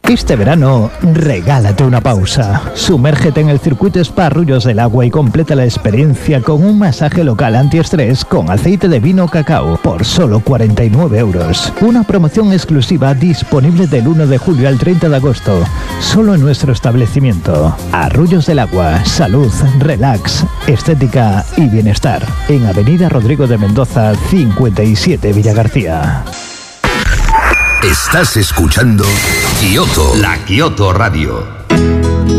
Este verano, regálate una pausa. Sumérgete en el circuito Spa Arroyos del Agua y completa la experiencia con un masaje local antiestrés con aceite de vino cacao por solo 49 euros. Una promoción exclusiva disponible del 1 de julio al 30 de agosto. Solo en nuestro establecimiento. Arroyos del Agua, salud, relax, estética y bienestar. En Avenida Rodrigo de Mendoza, 57 Villagarcía. Estás escuchando Kioto, la Kioto Radio.